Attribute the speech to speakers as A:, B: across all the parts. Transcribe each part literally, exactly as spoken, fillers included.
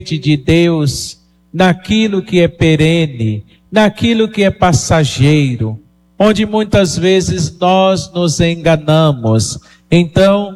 A: de Deus naquilo que é perene, naquilo que é passageiro, onde muitas vezes nós nos enganamos. Então,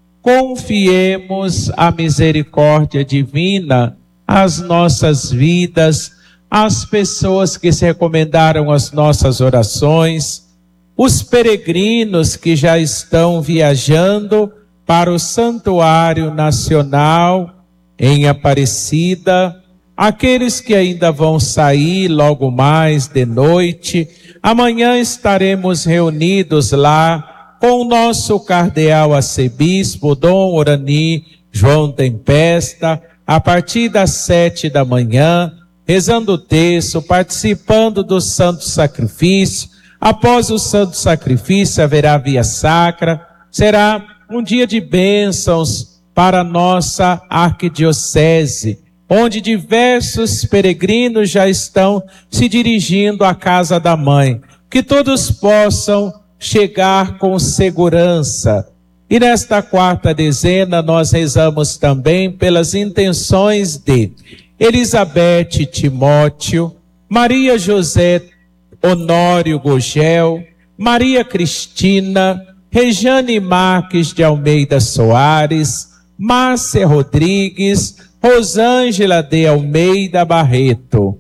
A: confiemos a misericórdia divina às nossas vidas, às pessoas que se recomendaram às nossas orações, os peregrinos que já estão viajando para o Santuário Nacional em Aparecida, aqueles que ainda vão sair logo mais de noite. Amanhã estaremos reunidos lá com o nosso cardeal arcebispo, Dom Orani João Tempesta, a partir das sete da manhã, rezando o terço, participando do Santo Sacrifício. Após o Santo Sacrifício haverá via sacra, será um dia de bênçãos para a nossa arquidiocese, onde diversos peregrinos já estão se dirigindo à casa da mãe. Que todos possam chegar com segurança. E nesta quarta dezena nós rezamos também pelas intenções de Elizabeth Timóteo, Maria José Honório Gugel, Maria Cristina, Rejane Marques de Almeida Soares, Márcia Rodrigues, Rosângela de Almeida Barreto.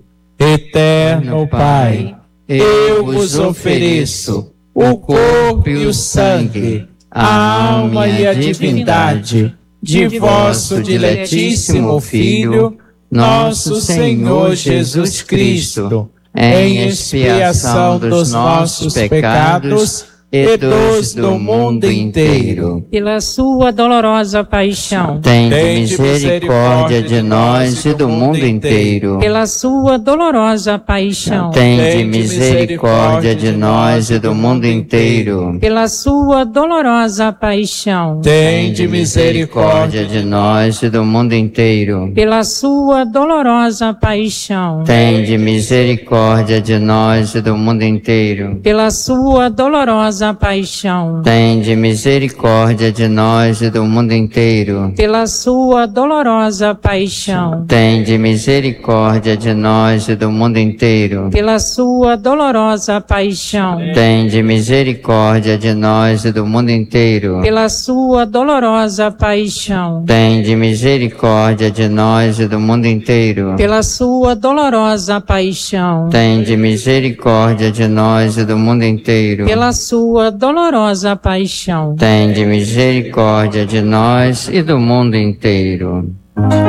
A: Eterno Pai, eu vos ofereço o corpo e o sangue, a alma e a divindade de vosso diletíssimo Filho, nosso Senhor Jesus Cristo, em expiação dos nossos pecados e dos do mundo inteiro.
B: Pela sua dolorosa paixão,
C: tende misericórdia de nós e do mundo inteiro.
B: Pela sua dolorosa paixão,
C: tende misericórdia de nós e do mundo inteiro.
B: Pela sua dolorosa paixão,
C: tende misericórdia de nós e do mundo inteiro.
B: Pela sua dolorosa paixão,
C: tende misericórdia de nós e do mundo inteiro.
B: Pela sua dolorosa paixão,
C: tende misericórdia de nós e do mundo inteiro.
B: Pela sua dolorosa paixão,
C: tende misericórdia de nós e do mundo inteiro.
B: Pela sua dolorosa paixão,
C: tende misericórdia de nós e do mundo inteiro.
B: Pela sua dolorosa paixão,
C: tende misericórdia de nós e do mundo inteiro.
B: Pela sua dolorosa paixão,
C: tende misericórdia de nós e do mundo inteiro.
B: Pela sua dolorosa paixão,
C: tende misericórdia de nós e do mundo inteiro.